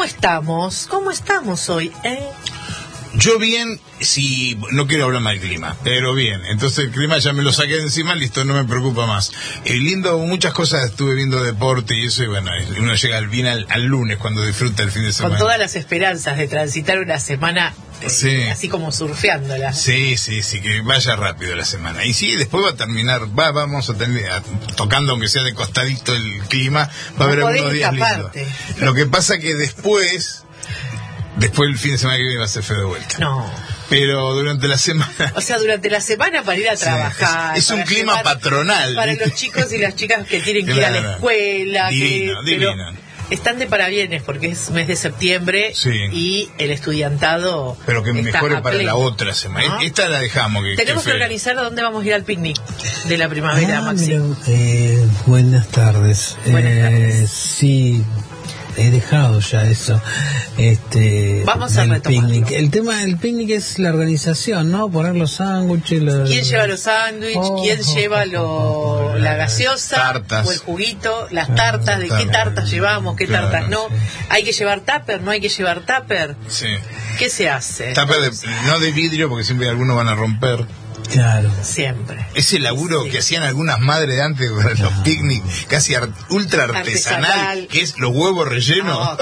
¿Cómo estamos? ¿Cómo estamos hoy? Yo bien, si no quiero hablar mal del clima, pero bien. Entonces el clima ya me lo saqué de encima, listo, no me preocupa más. Lindo, muchas cosas, estuve viendo deporte y eso, y bueno, uno llega bien al lunes cuando disfruta el fin de semana. Con todas las esperanzas de transitar una semana así como surfeándola. Sí, que vaya rápido la semana. Y sí, después va a terminar, vamos a tener, tocando aunque sea de costadito el clima, va a haber algunos días lindos. Lo que pasa que después el fin de semana que viene va a ser feo de vuelta. No. Pero durante la semana... O sea, durante la semana para ir a trabajar. Es un clima patronal. Para los chicos y las chicas que tienen que ir a la escuela. Divino. Están de parabienes porque es mes de septiembre y el estudiantado. Pero que mejore para la otra semana. Esta la dejamos. Tenemos que organizar a dónde vamos a ir al picnic de la primavera, Maxi. Buenas tardes. Buenas tardes. Sí. He dejado ya eso. Vamos a retomar. El tema del picnic es la organización, ¿no? Poner los sándwiches. ¿Quién lleva los sándwiches? ¿Quién lleva la gaseosa? Tartas. O el juguito, las tartas, de qué tartas llevamos, qué tartas no. Sí. ¿Hay que llevar tupper? ¿No hay que llevar tupper? Sí. ¿Qué se hace? Tupper no de vidrio, porque siempre algunos van a romper. Claro. Siempre. Ese laburo que hacían algunas madres de antes para los picnics, casi ultra artesanal, que es los huevos rellenos.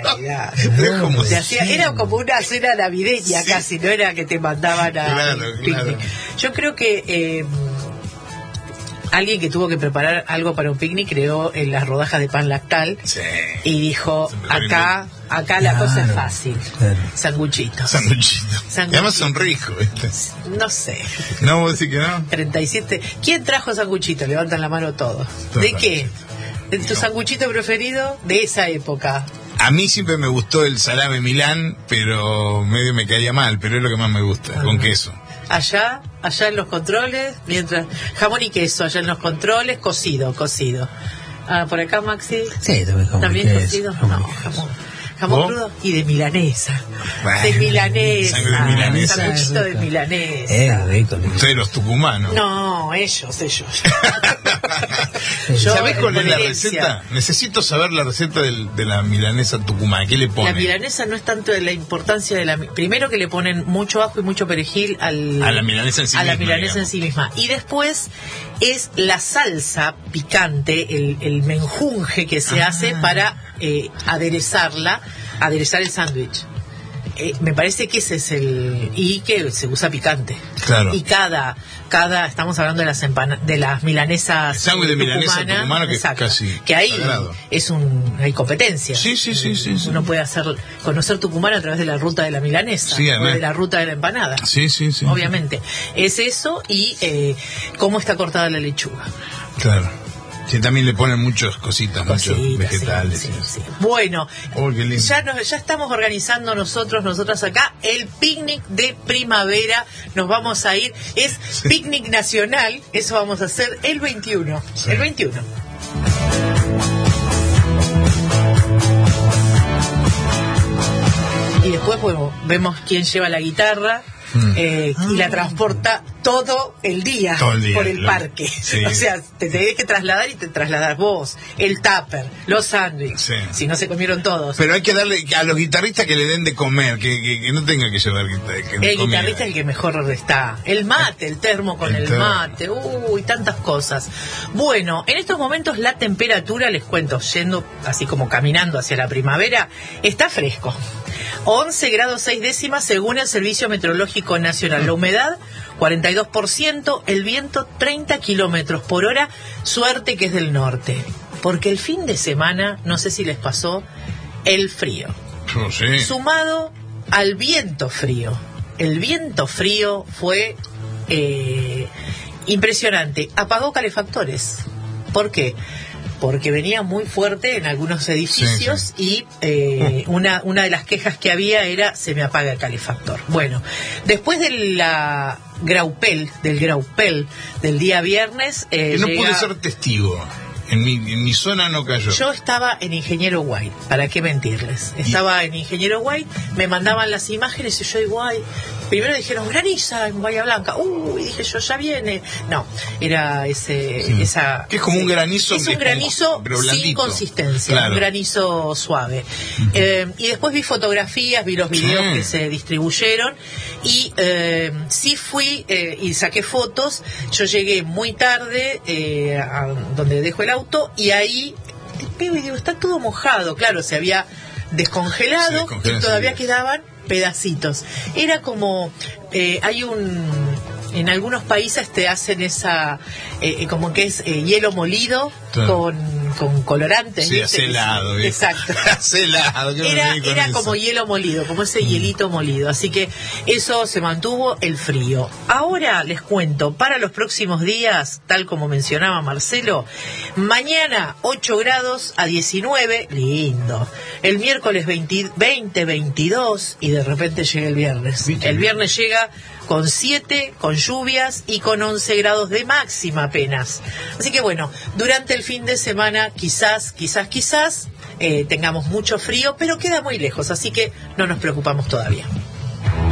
Era como una cena navideña casi, no era que te mandaban a picnic. Claro. Yo creo que alguien que tuvo que preparar algo para un picnic creó en las rodajas de pan lactal y dijo, acá la cosa es fácil. Sanguchitos. Y además son ricos. No sé. No, vos decís que no. 37. ¿Quién trajo sanguchitos? Levantan la mano todos. ¿De qué? ¿De tu sanguchito preferido de esa época? A mí siempre me gustó el salame Milán, pero medio me caía mal, pero es lo que más me gusta, con queso. Allá en los controles, mientras jamón y queso, allá en los controles, cocido. Por acá, Maxi. Sí, también cocido. No, jamón crudo y de milanesa. Bueno, de milanesa. Sanguchito de rico. milanesa. Rico. Ustedes los tucumanos. No, ellos. ¿Sabés cuál es la receta? Necesito saber la receta de la milanesa tucumana. ¿Qué le ponen? La milanesa no es tanto de la importancia de la... Primero que le ponen mucho ajo y mucho perejil a la milanesa en sí misma. Y después es la salsa picante, el menjunje que se hace para aderezar el sándwich. Me parece que ese es y que se usa picante. Claro. Y cada estamos hablando de las milanesas. El sándwich de milanesa tucumana, que es casi que ahí sagrado. hay competencia. Sí. Uno puede conocer Tucumán a través de la ruta de la milanesa o de la ruta de la empanada. Sí. Obviamente. Es eso y cómo está cortada la lechuga. Claro. Sí, también le ponen muchos muchos vegetales. Sí. Bueno, qué lindo. ya estamos organizando nosotras acá el picnic de primavera. Nos vamos a ir, es picnic nacional, eso vamos a hacer el 21. Sí. El 21. Y después vemos quién lleva la guitarra. Y la transporta todo el día por el parque. Sí. O sea, te tenés que trasladar y te trasladás vos, el tupper, los sándwiches, si no se comieron todos. Pero hay que darle a los guitarristas que le den de comer, que no tengan que llevar el guitarrista es el que mejor está. El mate, el termo con el mate, tantas cosas. Bueno, en estos momentos la temperatura, les cuento, yendo así como caminando hacia la primavera, está fresco. 11 grados 6 décimas según el Servicio Meteorológico Nacional. La humedad, 42%, el viento, 30 kilómetros por hora. Suerte que es del norte. Porque el fin de semana, no sé si les pasó, el frío. Sí. Sumado al viento frío. El viento frío fue impresionante. Apagó calefactores. ¿Por qué? Porque venía muy fuerte en algunos edificios y una de las quejas que había era se me apaga el calefactor. Bueno, después del graupel del día viernes... no pude ser testigo. En mi zona no cayó. Yo estaba en Ingeniero White, ¿para qué mentirles? Estaba en Ingeniero White, me mandaban las imágenes y yo igual. Primero dijeron graniza en Bahía Blanca. Y dije yo, ya viene. No, era esa. Que es como un granizo. Es un granizo sin consistencia, claro. Un granizo suave. Y después vi fotografías, vi los videos que se distribuyeron y sí fui y saqué fotos. Yo llegué muy tarde a donde dejo el auto y ahí y digo, está todo mojado. Claro, se había descongelado y todavía quedaban pedacitos. Era como en algunos países te hacen esa como que es hielo molido con colorantes. Sí, hace helado. Exacto. Hace helado. Era como hielo molido, como ese hielito molido. Así que eso se mantuvo el frío. Ahora les cuento, para los próximos días, tal como mencionaba Marcelo, mañana 8 grados a 19, lindo. El miércoles 20, 22 y de repente llega el viernes. El viernes llega con 7, con lluvias y con 11 grados de máxima apenas. Así que bueno, durante el fin de semana quizás tengamos mucho frío, pero queda muy lejos, así que no nos preocupamos todavía.